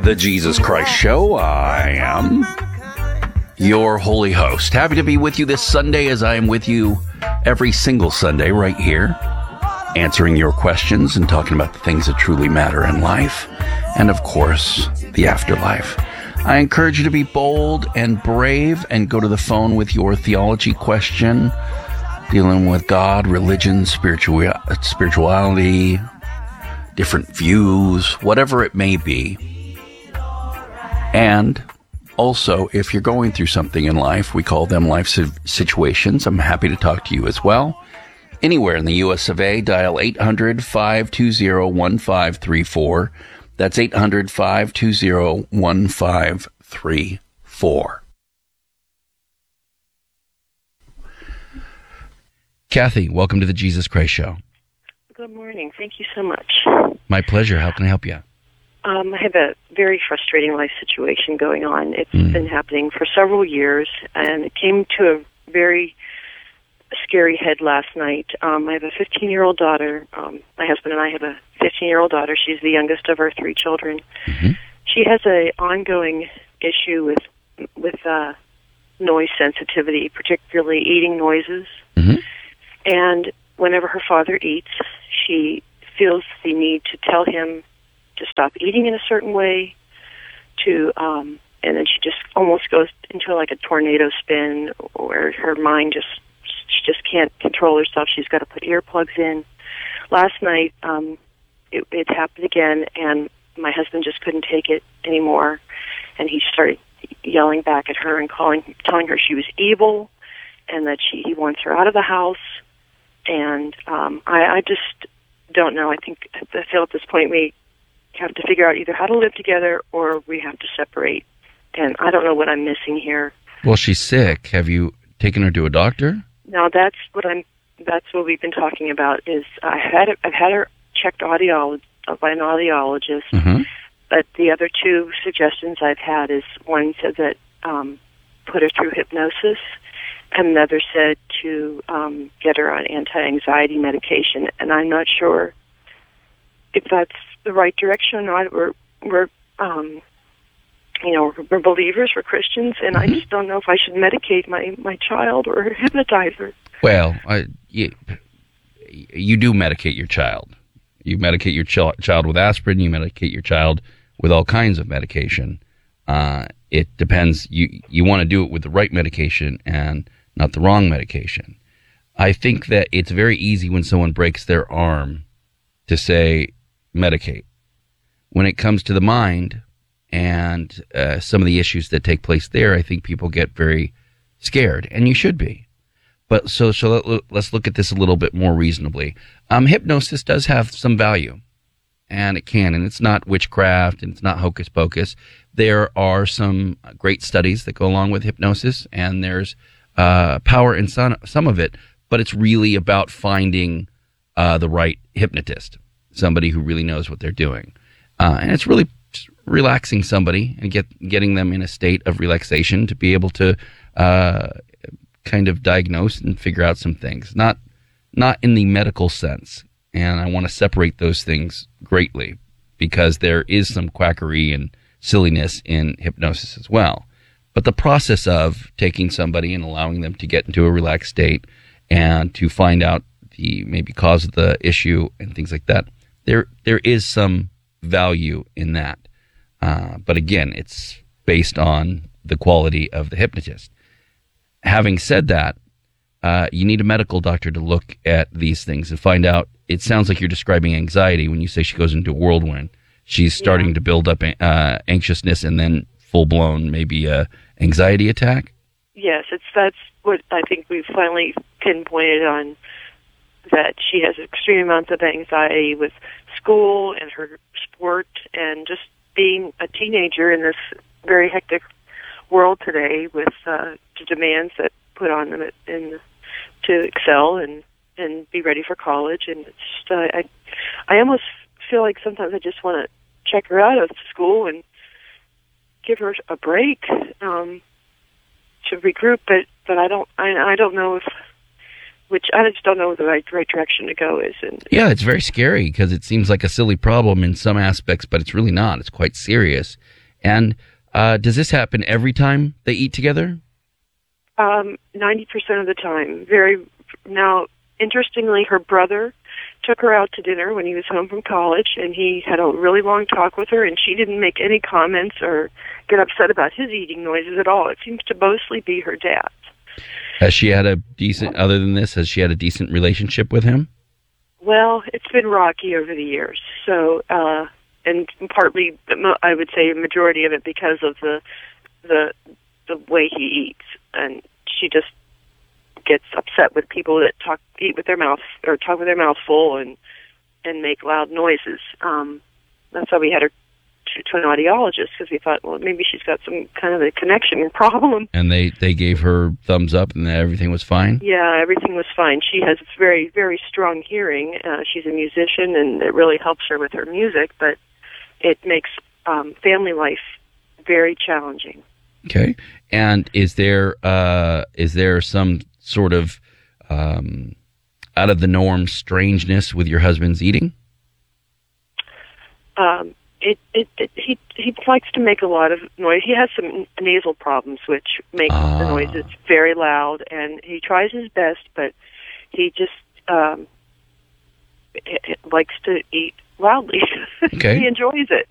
The Jesus Christ Show. I am your holy host. Happy to be with you this Sunday, as I am with you every single Sunday right here, answering your questions and talking about the things that truly matter in life, and of course, the afterlife. I encourage you to be bold and brave and go to the phone with your theology question, dealing with God, religion, spirituality, different views, whatever it may be. And also, if you're going through something in life, we call them life situations. I'm happy to talk to you as well. Anywhere in the U.S. of A, dial 800-520-1534. That's 800-520-1534. Kathy, welcome to the Jesus Christ Show. Good morning. Thank you so much. My pleasure. How can I help you? I have a very frustrating life situation going on. It's been happening for several years, and it came to a very scary head last night. I have a 15-year-old daughter. My husband and I have a 15-year-old daughter. She's the youngest of our three children. Mm-hmm. She has an ongoing issue with noise sensitivity, particularly eating noises. Mm-hmm. And whenever her father eats, she feels the need to tell him to stop eating in a certain way, and then she just almost goes into like a tornado spin where her mind she just can't control herself. She's got to put earplugs in. Last night, it happened again, and my husband just couldn't take it anymore, and he started yelling back at her and telling her she was evil, and that he wants her out of the house. And I just don't know. I feel at this point we have to figure out either how to live together or we have to separate. And I don't know what I'm missing here. Well, she's sick. Have you taken her to a doctor? No, that's what we've been talking about. Is I've had her checked by an audiologist. Mm-hmm. But the other two suggestions I've had is one said that put her through hypnosis, and another said to get her on anti-anxiety medication. And I'm not sure if that's the right direction or not. We're believers, we're Christians, and I just don't know if I should medicate my child or hypnotize her. Well, you do medicate your child. You medicate your child with aspirin. You medicate your child with all kinds of medication. It depends. You want to do it with the right medication and not the wrong medication. I think that it's very easy when someone breaks their arm to say medicate. When it comes to the mind and some of the issues that take place there, I think people get very scared, and you should be. But so let's look at this a little bit more reasonably. Hypnosis does have some value, and it can, and it's not witchcraft, and it's not hocus pocus. There are some great studies that go along with hypnosis, and there's power in some of it, but it's really about finding the right hypnotist, somebody who really knows what they're doing. And it's really just relaxing somebody and getting them in a state of relaxation to be able to kind of diagnose and figure out some things, not in the medical sense. And I want to separate those things greatly because there is some quackery and silliness in hypnosis as well. But the process of taking somebody and allowing them to get into a relaxed state and to find out the maybe cause of the issue and things like that, there is some value in that. But again, it's based on the quality of the hypnotist. Having said that, you need a medical doctor to look at these things and find out. It sounds like you're describing anxiety when you say she goes into a whirlwind. She's starting to build up anxiousness and then full-blown maybe anxiety attack? Yes, that's what I think we've finally pinpointed on, that she has extreme amounts of anxiety with school and her sport and just being a teenager in this very hectic world today with the demands that put on them to excel and be ready for college. And it's just, I almost feel like sometimes I just want to check her out of school and give her a break to regroup. But I don't know if which I just don't know what the right direction to go is. And yeah, it's very scary because it seems like a silly problem in some aspects, but it's really not. It's quite serious. And does this happen every time they eat together? 90% of the time. Now, interestingly, her brother took her out to dinner when he was home from college, and he had a really long talk with her, and she didn't make any comments or get upset about his eating noises at all. It seems to mostly be her dad. Has she had other than this, has she had a decent relationship with him? Well, it's been rocky over the years. So, and partly, I would say a majority of it because of the way he eats. And she just gets upset with people that talk with their mouth full and make loud noises. That's why we had her to an audiologist, because we thought, well, maybe she's got some kind of a connection problem. And they gave her thumbs up and everything was fine? Yeah, everything was fine. She has very, very strong hearing. She's a musician, and it really helps her with her music, but it makes family life very challenging. Okay. And is there some sort of out of the norm strangeness with your husband's eating? He likes to make a lot of noise. He has some nasal problems, which make the noises very loud, and he tries his best, but he just likes to eat loudly. Okay. He enjoys it.